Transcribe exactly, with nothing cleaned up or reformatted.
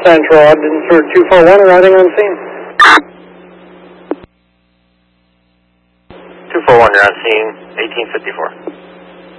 Central, Ogden for two four one, arriving on scene. two four one, you're on scene, eighteen fifty-four.